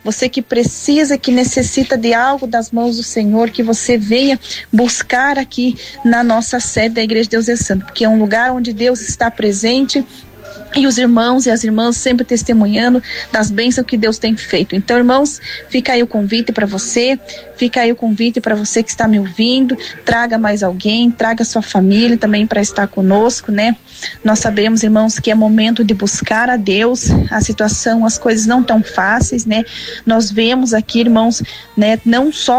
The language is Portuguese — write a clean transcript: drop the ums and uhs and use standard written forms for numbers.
você que precisa, que necessita de algo das mãos do Senhor, que você venha buscar aqui na nossa sede da Igreja de Deus é Santo, porque é um lugar onde Deus está presente, e os irmãos e as irmãs sempre testemunhando das bênçãos que Deus tem feito. Então, irmãos, fica aí o convite para você, fica aí o convite para você que está me ouvindo, traga mais alguém, traga sua família também para estar conosco, né? Nós sabemos, irmãos, que é momento de buscar a Deus, a situação, as coisas não tão fáceis, né? Nós vemos aqui, irmãos, né, não só